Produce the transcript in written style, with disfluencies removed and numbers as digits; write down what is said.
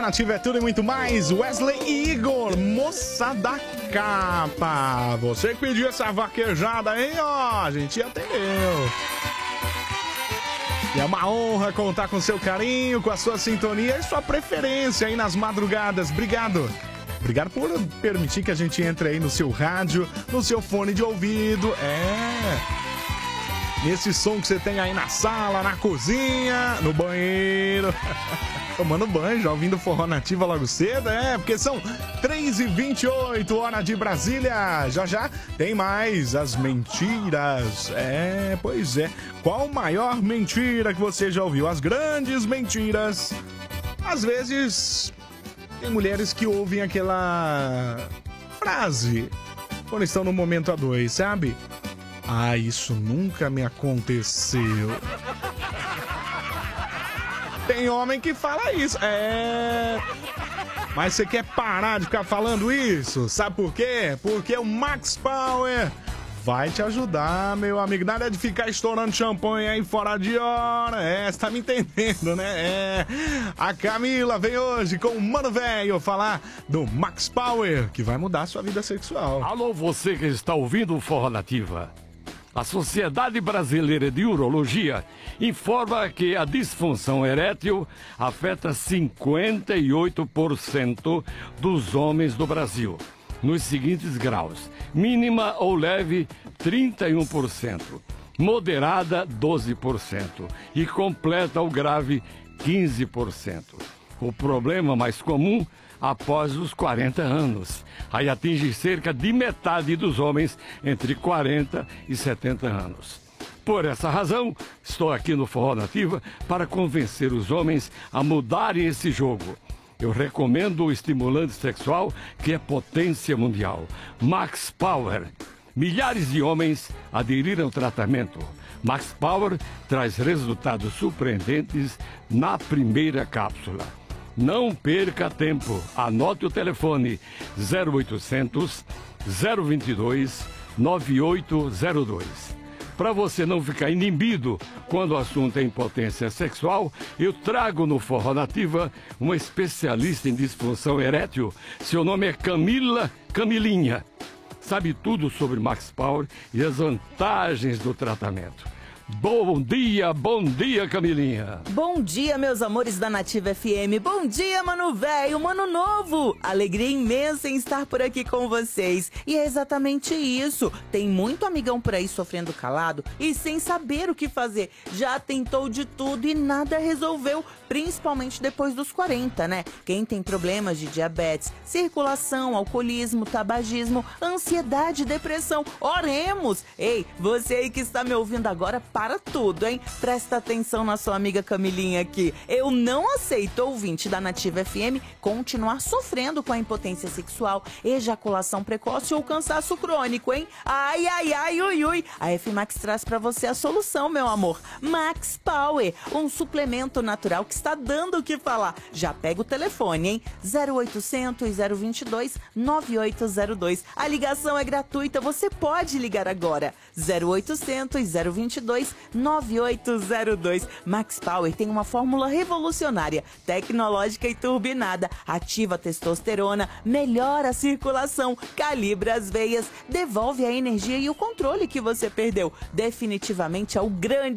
Nativa é tudo e muito mais. Wesley e Igor, moça da capa. Você que pediu essa vaquejada, hein? Ó, a gente atendeu. E é uma honra contar com seu carinho, com a sua sintonia e sua preferência aí nas madrugadas. Obrigado. Obrigado por permitir que a gente entre aí no seu rádio, no seu fone de ouvido. Esse som que você tem aí na sala, na cozinha, no banheiro. Tomando banho, já ouvindo Forró Nativa logo cedo, porque são 3h28, hora de Brasília. Já já tem mais as mentiras. Pois é. Qual maior mentira que você já ouviu? As grandes mentiras. Às vezes, tem mulheres que ouvem aquela frase quando estão no momento a dois, sabe? Ah, isso nunca me aconteceu. Tem homem que fala isso. Mas você quer parar de ficar falando isso? Sabe por quê? Porque o Max Power vai te ajudar, meu amigo. Nada de ficar estourando champanhe aí fora de hora. Você tá me entendendo, né? A Camila vem hoje com o Mano Velho falar do Max Power, que vai mudar a sua vida sexual. Alô, você que está ouvindo o Forró Nativa. A Sociedade Brasileira de Urologia informa que a disfunção erétil afeta 58% dos homens do Brasil, nos seguintes graus: mínima ou leve, 31%, moderada, 12% e completa ou grave, 15%. O problema mais comum após os 40 anos. Aí atinge cerca de metade dos homens entre 40 e 70 anos. Por essa razão, estou aqui no Forró Nativa para convencer os homens a mudarem esse jogo. Eu recomendo o estimulante sexual que é potência mundial, Max Power. Milhares de homens aderiram ao tratamento. Max Power traz resultados surpreendentes na primeira cápsula. Não perca tempo. Anote o telefone 0800 022 9802. Para você não ficar inibido quando o assunto é impotência sexual, eu trago no Forró Nativa uma especialista em disfunção erétil. Seu nome é Camilinha. Sabe tudo sobre Max Power e as vantagens do tratamento. Bom dia, Camilinha. Bom dia, meus amores da Nativa FM. Bom dia, mano velho, mano novo. Alegria imensa em estar por aqui com vocês. E é exatamente isso. Tem muito amigão por aí sofrendo calado e sem saber o que fazer. Já tentou de tudo e nada resolveu, principalmente depois dos 40, né? Quem tem problemas de diabetes, circulação, alcoolismo, tabagismo, ansiedade, depressão. Oremos! Ei, você aí que está me ouvindo agora, para tudo, hein? Presta atenção na sua amiga Camilinha aqui. Eu não aceito, ouvinte da Nativa FM, continuar sofrendo com a impotência sexual, ejaculação precoce ou cansaço crônico, hein? Ai, ai, ai, ui, ui. A F-Max traz pra você a solução, meu amor. Max Power, um suplemento natural que está dando o que falar. Já pega o telefone, hein? 0800 022 9802. A ligação é gratuita, você pode ligar agora. 0800 022 9802. Max Power tem uma fórmula revolucionária, tecnológica e turbinada. Ativa a testosterona, melhora a circulação, calibra as veias, devolve a energia e o controle que você perdeu. Definitivamente é o grande